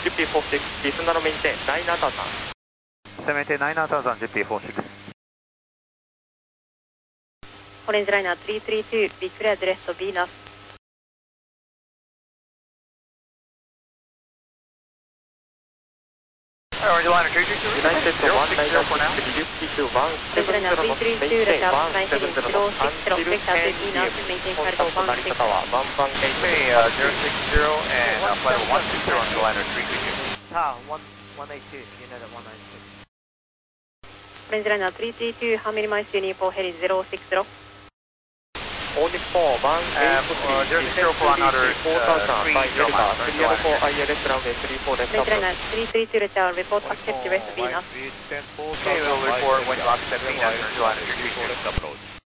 GP46 リスナーのメインテン9アターさん。 攻めて9アターさん GP46。 オレンジライナー332 be clear direct to Venus。 Orange liner 332 United 196 reduce to 170 のmaintain 170 until 10 PM コンタクト成田タワー118 060 and flight 120 on the liner 322. Tower 182, unit at 192. オレンジライナー332 how many miles do you need for heli 060? All Nippon 183 060 for another 4000 by Delta 304 ILS runway 34 left オレンジライナー332 Delta report accept direct to Venus。 Okay, we'll report when you accept Venus on the liner 332.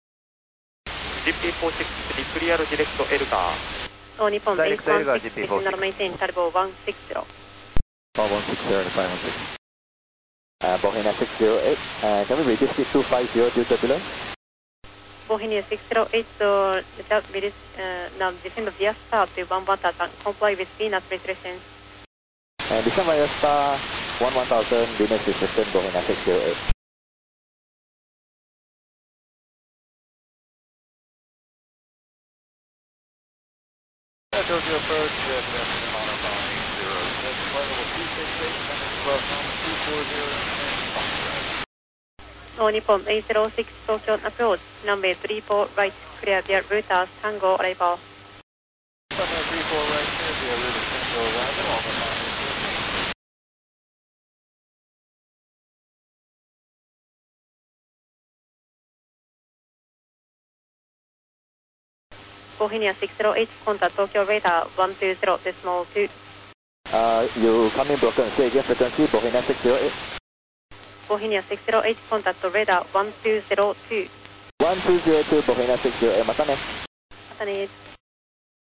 GP46 リクリアルディレクトエルガー。 お日本ベース16リスナーのメインテンタルボ160。 160 and 516. Bohemia 608, can we reduce it to 50 due to turbulence? Bohemia 608 so now descend via star to 11000 comply with Venus restrictions. Descend via star 11000 Venus restriction Bohemia 608. Tokyo approach, modifying 06, flight level 268, Club 240. お日本806東京アプローチランウェイ34 right clear via routers Tango arrival。 34 right clear via route Tango arrival on the liner. ボヘニア608 contact Tokyo radar 120 decimal 2。 You come in broken, say again frequency Bohemia 608. ボヘニア608 contact radar 1202。 1202 Bohemia 608, またね。 またね。